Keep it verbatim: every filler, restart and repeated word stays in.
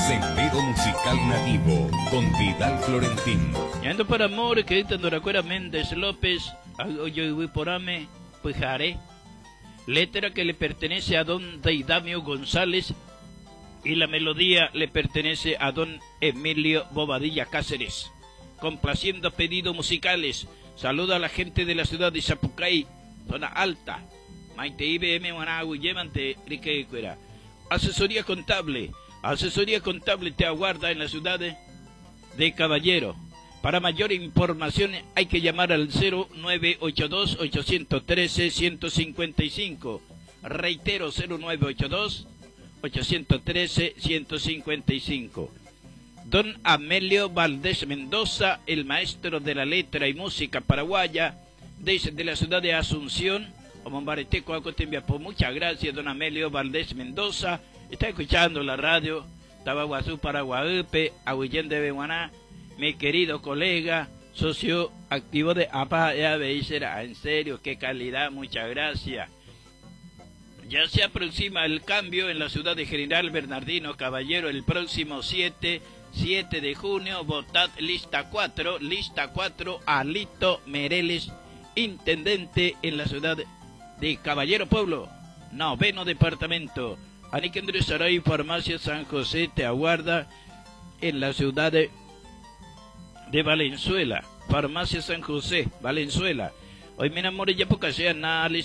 Sendero Musical Nativo con Vidal Florentín. Y ando por amor, que dictan Doracuera Méndez López, yo voy por ame, Pujaré. Letra que le pertenece a don Deidamio González y la melodía le pertenece a don Emilio Bobadilla Cáceres. Complaciendo pedidos musicales, saluda a la gente de la ciudad de Zapucay, zona alta. Maite I B M Managui, llévate, Riquecuera. Asesoría contable, asesoría contable te aguarda en la ciudad de, de Caballero. Para mayor información hay que llamar al cero nueve ocho dos, ocho uno tres, uno cinco cinco. Reitero, cero nueve ocho dos, ocho uno tres, uno cinco cinco. Don Amelio Valdés Mendoza, el maestro de la letra y música paraguaya, desde la ciudad de Asunción, Omombareteco, Acotembiapo. Muchas gracias, don Amelio Valdés Mendoza. Está escuchando la radio, Tabaguazú, Paraguape, Aguillén de Beguaná. Mi querido colega, socio activo de A P A, ya veis, era en serio, qué calidad, muchas gracias. Ya se aproxima el cambio en la ciudad de General Bernardino Caballero el próximo siete de junio. Votad lista cuatro, lista cuatro, Alito Mereles, intendente en la ciudad de Caballero Pueblo, noveno departamento. Anique Andrés Saray, Farmacia San José, te aguarda en la ciudad de de Valenzuela, Farmacia San José, Valenzuela. Hoy me enamoré ya porque sea análisis.